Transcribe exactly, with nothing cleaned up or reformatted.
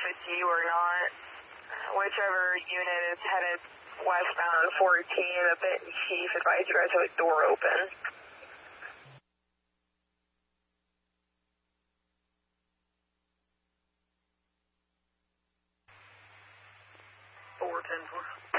it's you or not. Whichever unit is headed westbound fourteen, the Benton Chief advised you guys have a door open. four ten four.